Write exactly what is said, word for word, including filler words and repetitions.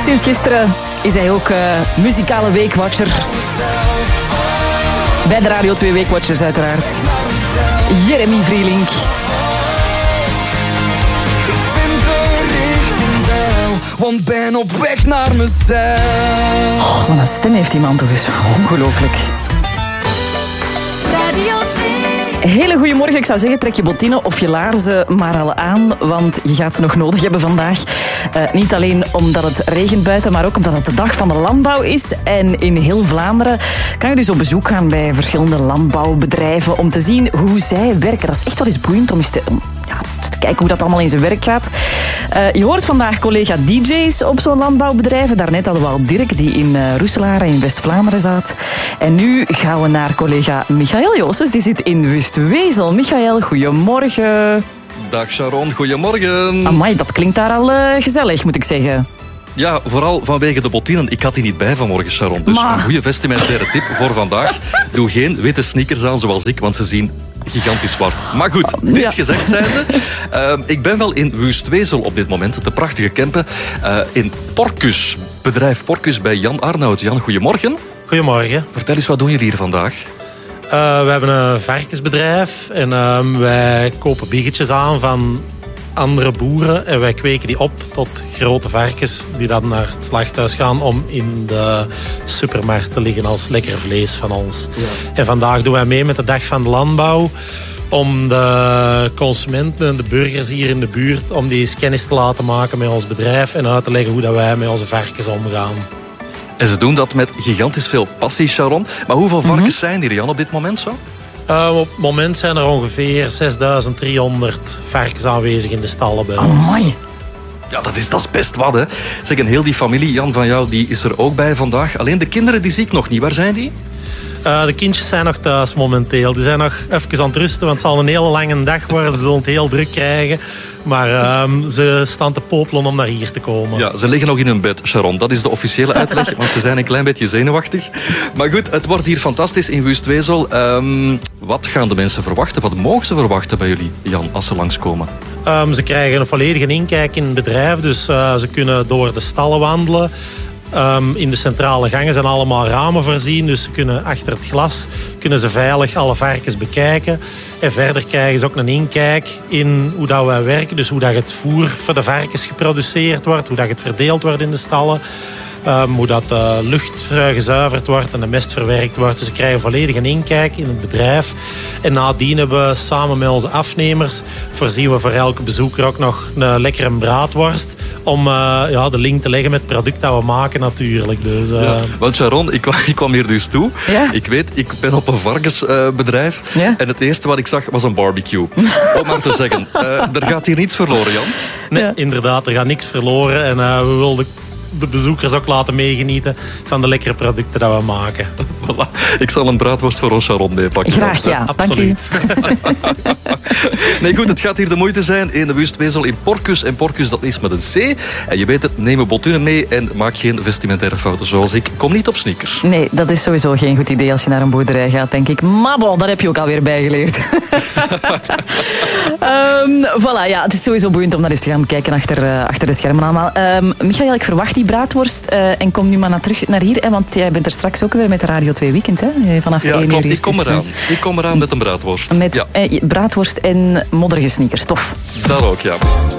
Sinds gisteren is hij ook uh, muzikale weekwatcher. Bij de Radio twee Weekwatchers uiteraard. Jeremy Vrielink. Ik vind de richting wel, want ben op weg naar mezelf. Oh, wat een stem heeft die man toch eens. Ongelooflijk. Radio twee. Hele goedemorgen. Ik zou zeggen, trek je bottine of je laarzen maar al aan, want je gaat ze nog nodig hebben vandaag. Uh, niet alleen omdat het regent buiten, maar ook omdat het de dag van de landbouw is. En in heel Vlaanderen kan je dus op bezoek gaan bij verschillende landbouwbedrijven om te zien hoe zij werken. Dat is echt wel eens boeiend om eens te, om, ja, eens te kijken hoe dat allemaal in zijn werk gaat. Uh, je hoort vandaag collega D J's op zo'n landbouwbedrijf. Daarnet hadden we al Dirk, die in uh, Roeselare in West-Vlaanderen zat. En nu gaan we naar collega Michael Joosses, die zit in Wustwezel. Michael, goedemorgen. Dag Sharon, goedemorgen. Amai, dat klinkt daar al uh, gezellig, moet ik zeggen. Ja, vooral vanwege de bottinen. Ik had die niet bij vanmorgen, Sharon. Dus maar... een goede vestimentaire tip voor vandaag. Doe geen witte sneakers aan zoals ik, want ze zien gigantisch zwart. Maar goed, dit ja. gezegd zijnde. Uh, ik ben wel in Wustwezel op dit moment. De prachtige Kempen. Uh, in Porcus. Bedrijf Porcus bij Jan Arnouds. Jan, goedemorgen. Goedemorgen. Vertel eens, wat doen jullie hier vandaag? Uh, we hebben een varkensbedrijf en uh, wij kopen biggetjes aan van andere boeren en wij kweken die op tot grote varkens die dan naar het slachthuis gaan om in de supermarkt te liggen als lekker vlees van ons. Ja. En vandaag doen wij mee met de Dag van de Landbouw om de consumenten en de burgers hier in de buurt om die eens kennis te laten maken met ons bedrijf en uit te leggen hoe dat wij met onze varkens omgaan. En ze doen dat met gigantisch veel passie, Sharon. Maar hoeveel varkens mm-hmm. zijn er, Jan, op dit moment zo? Uh, op het moment zijn er ongeveer zesduizend driehonderd varkens aanwezig in de stallen bij ons. Oh, mooi. Ja, dat is, dat is best wat, hè. Zeg, en heel die familie, Jan, van jou, die is er ook bij vandaag. Alleen de kinderen, die zie ik nog niet. Waar zijn die? Uh, de kindjes zijn nog thuis momenteel. Die zijn nog even aan het rusten, want het zal een hele lange dag worden. Ze zullen het heel druk krijgen. Maar uh, ze staan te popelen om naar hier te komen. Ja, ze liggen nog in hun bed, Sharon. Dat is de officiële uitleg, want ze zijn een klein beetje zenuwachtig. Maar goed, het wordt hier fantastisch in Wustwezel. Um, wat gaan de mensen verwachten? Wat mogen ze verwachten bij jullie, Jan, als ze langskomen? Um, ze krijgen een volledige inkijk in het bedrijf. Dus uh, ze kunnen door de stallen wandelen. Um, in de centrale gangen zijn allemaal ramen voorzien. Dus ze kunnen achter het glas kunnen ze veilig alle varkens bekijken. En verder krijgen ze ook een inkijk in hoe dat wij werken. Dus hoe dat het voer voor de varkens geproduceerd wordt. Hoe dat het verdeeld wordt in de stallen. Um, hoe dat de lucht gezuiverd wordt en de mest verwerkt wordt. Dus ze krijgen volledig een inkijk in het bedrijf. En nadien hebben we samen met onze afnemers voorzien we voor elke bezoeker ook nog een lekkere braadworst. Om uh, ja, de link te leggen met het product dat we maken natuurlijk. Dus, uh... ja, want Sharon, ik kwam, ik kwam hier dus toe. Ja? Ik weet, ik ben op een varkensbedrijf. Uh, ja? En het eerste wat ik zag was een barbecue. Om maar te zeggen, uh, er gaat hier niets verloren, Jan. Nee, ja. inderdaad, er gaat niks verloren. En uh, we wilden de bezoekers ook laten meegenieten van de lekkere producten dat we maken. Voilà. Ik zal een braadworst voor ons Sharon meepakken. Graag, ja. Absoluut. Nee, goed, het gaat hier de moeite zijn in de Wustwezel in Porcus. En Porcus, dat is met een C. En je weet het, neem een bottine mee en maak geen vestimentaire fouten zoals ik. Kom niet op sneakers. Nee, dat is sowieso geen goed idee als je naar een boerderij gaat, denk ik. Maar bon, dat heb je ook alweer bijgeleerd. um, voilà, ja, het is sowieso boeiend om naar eens te gaan kijken achter, uh, achter de schermen allemaal. Um, Michael, ik verwacht die braadworst uh, en kom nu maar naar terug naar hier. Hè, want jij bent er straks ook weer met de Radio twee Weekend, hè? Vanaf ja, één klopt, uur. Ik kom eraan. Ik kom eraan met een braadworst. Met ja. uh, braadworst en modderige sneakers, tof. Dat ook, ja.